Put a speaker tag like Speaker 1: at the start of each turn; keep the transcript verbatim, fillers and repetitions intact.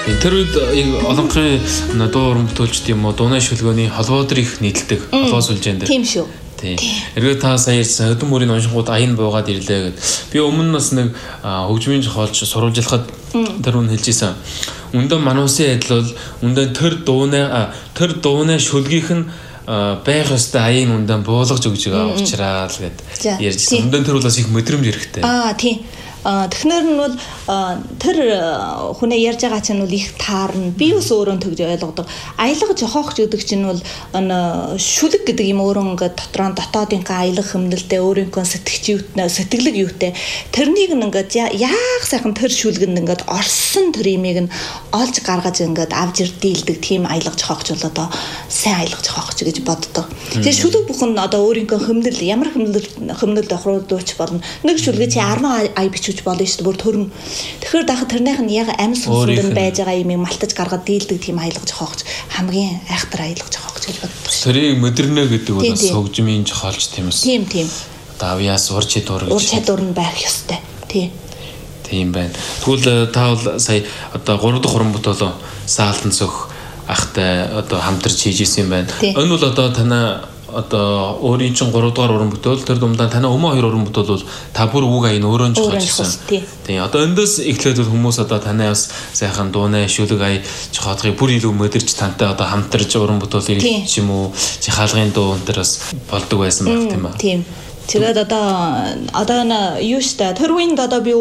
Speaker 1: Тэр үед олонхын дуу уран бүтээлчд юм уу дууны шүлгөөний холбоодор их нийлдэг холбоо сүлжээнд.
Speaker 2: Тийм шүү.
Speaker 1: Тийм. Эргээд та сая ярьсан өдөн мөрийн уншингууд аян буугаад ирлээ гэд. Би өмнө нас нэг хөгжмийн зохиолч сурвалжлахад тэр үн хэлжсэн. Үндэ мануусын адил бол үндэ тэр дууны тэр дууны шүлгийнх нь байх ёстой аян үндэ буулгаж өгж байгаа учраас гэд ярьжсэн. Үндэ тэр бол бас их мэдрэмж хэрэгтэй.
Speaker 2: Аа тийм. Тэгэхээр нь бол тэр хүнээ ярьж байгаа чинь бол их таарна. Би бас өөрөө тэгж ойлгодог. Аялга жохоогч гэдэг чинь бол шүлэг гэдэг юм өөрөө ингээд дотроо дотоодынхаа аялга хэмнэлдээ өөрийнхөө сэтгч юутнаа сэтгэлэг юутай. Тэрнийг ингээд яах сайхан тэр шүлгэнд ингээд орсон тэр имийг нь олж гаргаж ингээд авж ирдийлдэг тийм аялга жохоогч бол одоо сайн аялга жохоогч гэж боддог. Тэгэхээр шүлэг бүхэн одоо өөрийнхөө хэмнэл ямар хэмнэл хэмнэлд охруудууч болно. Нэг шүлгээ чи арван ай бичиж болно шүү дээ бүр төрн. Тэгэхээр дахад тэрнийх нь яг амь сүнсэнд нь байж байгаа юм малтаж гаргаад дийлдэг тийм аялга жохоогч хамгийн айхтар аялга жохоогч гэж боддог.
Speaker 1: Тэрийг мэдэрнэ гэдэг бол бас хөгжмийн жохоолч тийм үс.
Speaker 2: Тийм тийм.
Speaker 1: Одоо авьяас ур чадвар гэж.
Speaker 2: Ур чадвар нь байх ёстой. Тийм.
Speaker 1: Тийм байна. Тэгвэл та бол сая одоо гурав дахь уран бүтээлөө Саалтан цөх ахтай одоо хамтарч хийж исэн юм байна. Энэ бол одоо танаа одоо өөрийн чинь гурав дахь уран бүтээл тэр дундаа танаа өмнө хоёр уран бүтээл бол та бүр үг аян өөрөө нь зохиолчихсон. Тийм. Одоо эндээс эхлээд хүмүүс одоо танаас сайхан дууны шүлэг ая жохоодхыг бүр илүү мэдэрч тантай одоо хамтарч уран бүтээлийг ч юм уу жихаалгын дуу энэ бас болдог байсан байх тийм ба.
Speaker 2: Тийм. Тэгээд одоо одоо юу штэ тэр үеинд одоо би